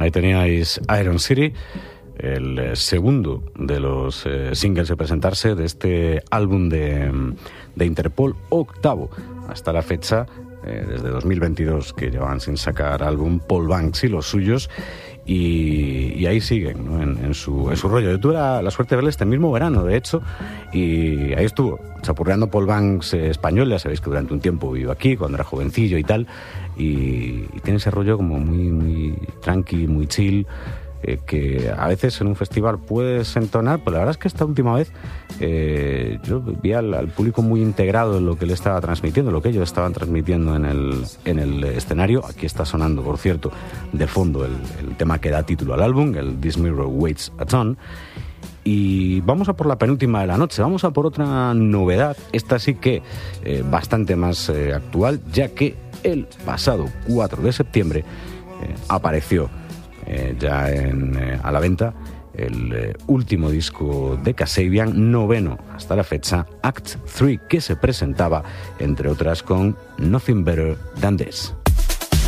Ahí teníais Iron City, el segundo de los singles a presentarse de este álbum de Interpol, octavo hasta la fecha, desde 2022 que llevan sin sacar álbum Paul Banks y los suyos, y ahí siguen, ¿no? en su rollo. Yo tuve la suerte de verle este mismo verano, de hecho, y ahí estuvo chapurreando Paul Banks español. Ya sabéis que durante un tiempo vivió aquí cuando era jovencillo y tal, y tiene ese rollo como muy, muy tranqui, muy chill, que a veces en un festival puedes entonar, pero la verdad es que esta última vez yo vi al público muy integrado en lo que él estaba transmitiendo, lo que ellos estaban transmitiendo en el escenario. Aquí está sonando, por cierto, de fondo el tema que da título al álbum, el This Mirror Weighs a Ton. Y vamos a por la penúltima de la noche, vamos a por otra novedad, esta sí que bastante más actual, ya que el pasado 4 de septiembre apareció ya a la venta el último disco de Kasabian, noveno hasta la fecha, Act 3, que se presentaba, entre otras, con Nothing Better Than This.